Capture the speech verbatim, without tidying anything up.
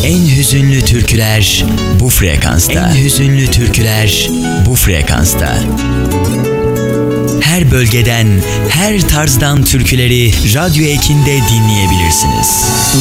En hüzünlü türküler bu frekansta. En hüzünlü türküler bu frekansta. Her bölgeden, her tarzdan türküleri Radyo Ekin'de dinleyebilirsiniz.